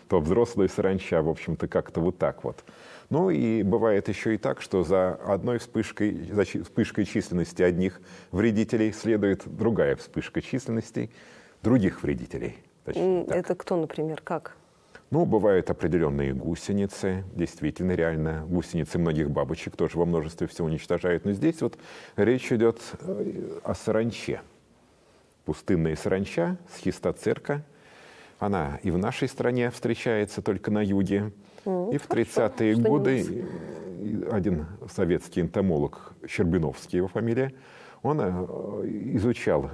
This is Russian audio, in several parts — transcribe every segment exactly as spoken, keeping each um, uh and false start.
то взрослая саранча, в общем-то, как-то вот так вот. Ну и бывает еще и так, что за одной вспышкой, за вспышкой численности одних вредителей следует другая вспышка численности других вредителей. Точнее, это кто, например, как? Ну, бывают определенные гусеницы, действительно, реально, гусеницы многих бабочек тоже во множестве все уничтожают. Но здесь вот речь идет о саранче. Пустынная саранча, схистоцерка. Она и в нашей стране встречается, только на юге. Mm, и в тридцатые годы один советский энтомолог, Щербиновский его фамилия, он изучал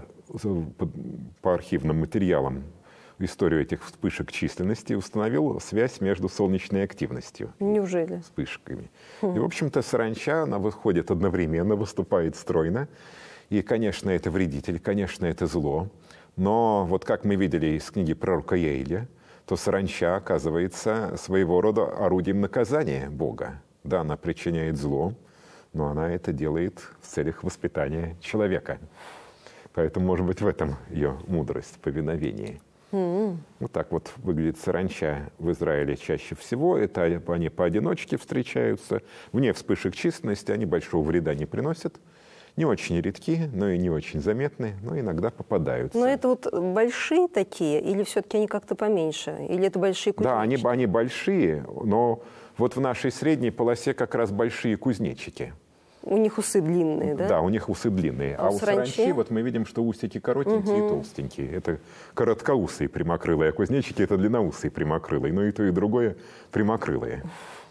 по архивным материалам историю этих вспышек численности, установил связь между солнечной активностью. Неужели? Вспышками. Хм. И, в общем-то, саранча, она выходит одновременно, выступает стройно. И, конечно, это вредитель, конечно, это зло. Но вот как мы видели из книги пророка Иеиля, то саранча оказывается своего рода орудием наказания Бога. Да, она причиняет зло, но она это делает в целях воспитания человека. Поэтому, может быть, в этом ее мудрость, повиновение. Mm-hmm. Вот так вот выглядит саранча в Израиле чаще всего. Это они поодиночке встречаются. Вне вспышек численности они большого вреда не приносят. Не очень редки, но и не очень заметны, но иногда попадаются. Но это вот большие такие, или все-таки они как-то поменьше? Или это большие кузнечики? Да, они, они большие, но вот в нашей средней полосе как раз большие кузнечики. У них усы длинные, да? Да, у них усы длинные. А, а у саранчи, саранчи вот мы видим, что усики коротенькие угу. и толстенькие. Это короткоусые прямокрылые, а кузнечики – это длинноусые прямокрылые. Но и то, и другое прямокрылые.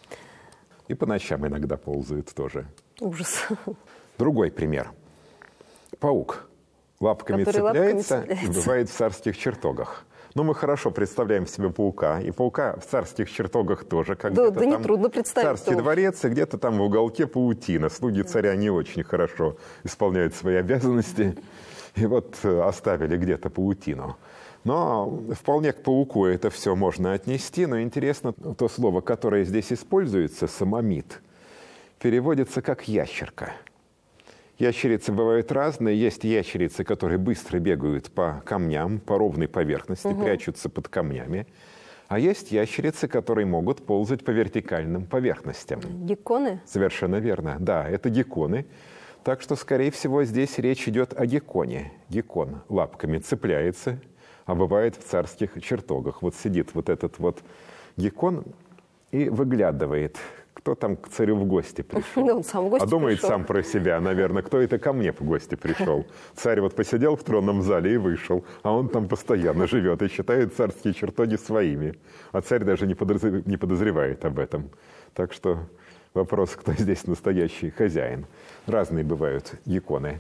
И по ночам иногда ползают тоже. Ужас. Другой пример. Паук лапками Который цепляется, лапками цепляется и бывает в царских чертогах. Но мы хорошо представляем себе паука. И паука в царских чертогах тоже. Как да, где-то да там нетрудно представить. Царский тоже. Дворец, и где-то там в уголке паутина. Слуги царя не очень хорошо исполняют свои обязанности. И вот оставили где-то паутину. Но вполне к пауку это все можно отнести. Но интересно, то слово, которое здесь используется, самомит, переводится как ящерка. Ящерицы бывают разные. Есть ящерицы, которые быстро бегают по камням, по ровной поверхности, угу. прячутся под камнями. А есть ящерицы, которые могут ползать по вертикальным поверхностям. Гекконы? Совершенно верно. Да, это гекконы. Так что, скорее всего, здесь речь идет о гекконе. Геккон лапками цепляется, а бывает в царских чертогах. Вот сидит вот этот вот геккон и выглядывает. Кто там к царю в гости пришел? Да, он сам в гости а думает пришел. Сам про себя, наверное, кто это ко мне в гости пришел. Царь вот посидел в тронном зале и вышел, а он там постоянно живет и считает царские чертоги своими. А царь даже не подозревает, не подозревает об этом. Так что вопрос, кто здесь настоящий хозяин. Разные бывают гекконы.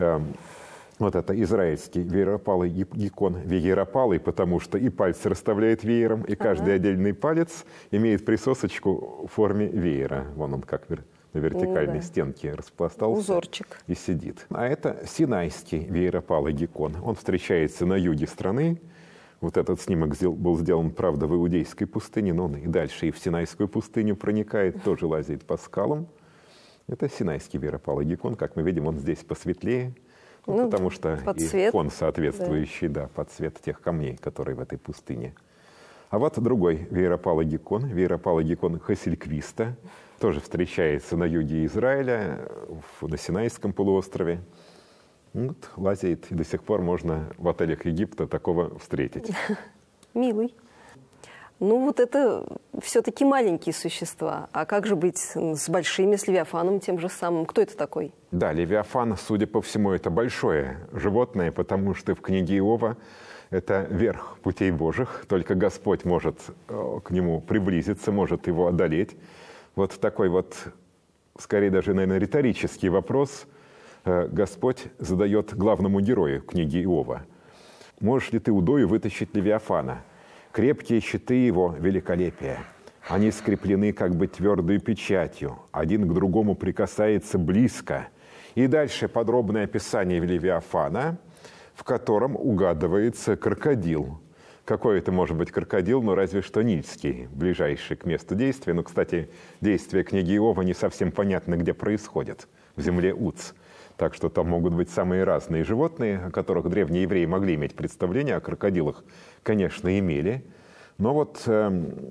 Вот это израильский вееропалый геккон, вееропалый, потому что и пальцы расставляет веером, и каждый ага. отдельный палец имеет присосочку в форме веера. Вон он как на вертикальной да. стенке распластался. Узорчик. И сидит. А это синайский вееропалый геккон. Он встречается на юге страны. Вот этот снимок был сделан, правда, в Иудейской пустыне, но он и дальше и в Синайскую пустыню проникает, тоже лазит по скалам. Это синайский вееропалый геккон. Как мы видим, он здесь посветлее. Ну, ну, потому что и фон соответствующий, да. да, под цвет тех камней, которые в этой пустыне. А вот другой вееропалый геккон, вееропалый геккон Хассельквиста, тоже встречается на юге Израиля, на Синайском полуострове. Вот, лазит, и до сих пор можно в отелях Египта такого встретить. Милый. Ну, вот это все-таки маленькие существа. А как же быть с большими, с Левиафаном тем же самым? Кто это такой? Да, Левиафан, судя по всему, это большое животное, потому что в книге Иова это верх путей Божьих. Только Господь может к нему приблизиться, может его одолеть. Вот такой вот, скорее даже, наверное, риторический вопрос Господь задает главному герою книги Иова. «Можешь ли ты удою вытащить Левиафана? Крепкие щиты его великолепия. Они скреплены как бы твердой печатью. Один к другому прикасается близко». И дальше подробное описание Левиафана, в котором угадывается крокодил. Какой это может быть крокодил? Ну, разве что нильский, ближайший к месту действия. Ну, кстати, действие книги Иова не совсем понятно, где происходит. В земле Уц. Так что там могут быть самые разные животные, о которых древние евреи могли иметь представление, о крокодилах, конечно, имели. Но вот